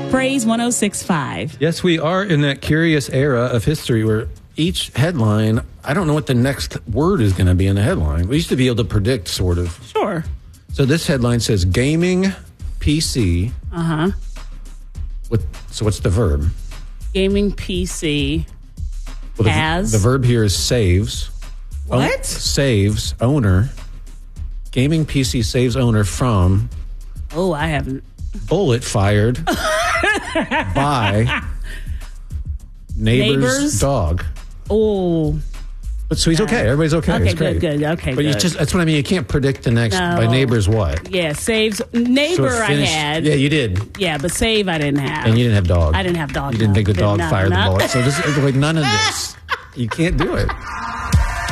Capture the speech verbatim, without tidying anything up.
Praise one oh six point five. Yes, we are in that curious era of history where each headline, I don't know what the next word is going to be in the headline. We used to be able to predict, sort of. Sure. So this headline says gaming P C. Uh-huh. With, so what's the verb? Gaming P C well, the, has. The verb here is saves. What? Own, saves owner. Gaming P C saves owner from. Oh, I haven't. Bullet fired by neighbor's Neighbors? dog. Oh. But so he's okay. Everybody's okay. Okay, it's great. good, good. Okay, but good. you just that's what I mean. You can't predict the next No. by neighbors what. Yeah, saves. Neighbor So it I finished- had. Yeah, you did. Yeah, but save I didn't have. And you didn't have dog. I didn't have dog. You didn't no. think the dog No, fired no. the bullet. So this is like none of this. You can't do it.